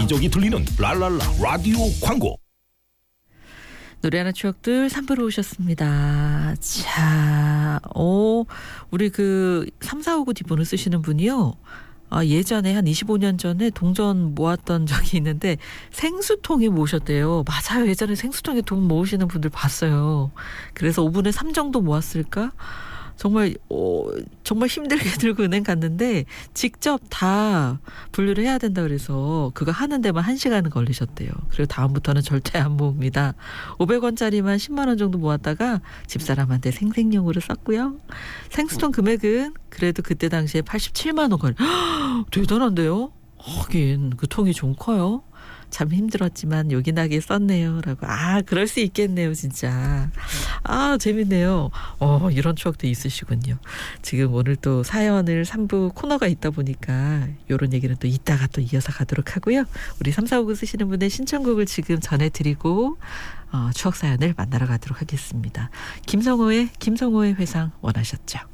여기저기 들리는 랄랄라 라디오 광고. 노래하는 추억들 3부로 오셨습니다. 자, 우리 3459 뒷번호 쓰시는 분이요. 예전에 한 25년 전에 동전 모았던 적이 있는데 생수통에 모으셨대요. 맞아요. 예전에 생수통에 돈 모으시는 분들 봤어요. 그래서 5분의 3 정도 모았을까? 정말 힘들게 들고 은행 갔는데 직접 다 분류를 해야 된다 그래서 그거 하는 데만 1시간은 걸리셨대요. 그리고 다음부터는 절대 안 모읍니다. 500원짜리만 10만 원 정도 모았다가 집사람한테 생색용으로 썼고요. 생수통 금액은 그래도 그때 당시에 87만 원 걸. 대단한데요? 하긴 그 통이 좀 커요. 참 힘들었지만 요긴하게 썼네요. 라고. 그럴 수 있겠네요. 진짜. 재밌네요. 이런 추억도 있으시군요. 지금 오늘 또 사연을 3부 코너가 있다 보니까 이런 얘기는 또 이따가 또 이어서 가도록 하고요. 우리 3459 쓰시는 분의 신청곡을 지금 전해드리고 추억 사연을 만나러 가도록 하겠습니다. 김성호의 회상 원하셨죠?